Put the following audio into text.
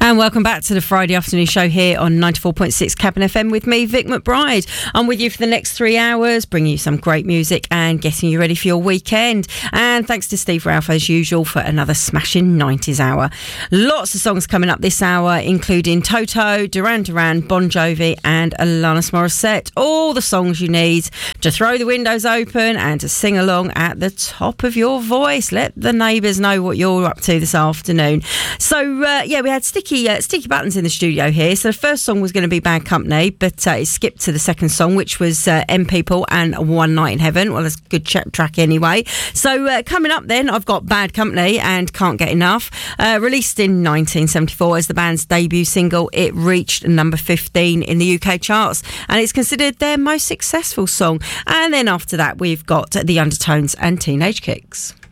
And welcome back to the Friday afternoon show here on 94.6 Cabin FM with me, Vic McBride. I'm with you for the next 3 hours, bringing you some great music and getting you ready for your weekend. And thanks to Steve Ralph, as usual, for another smashing 90s hour. Lots of songs coming up this hour, including Toto, Duran Duran, Bon Jovi and Alanis Morissette. All the songs you need to throw the windows open and to sing along at the top of your voice. Let the neighbours know what you're up to this afternoon. So, we had Sticky Buttons in the studio here. So the first song was going to be Bad Company, but it skipped to the second song, which was M People and One Night in Heaven. Well, it's a good track anyway. So coming up then, I've got Bad Company and Can't Get Enough. Released in 1974 as the band's debut single, it reached number 15 in the UK charts, and it's considered their most successful song. And then after that, we've got The Undertones and Teenage Kicks.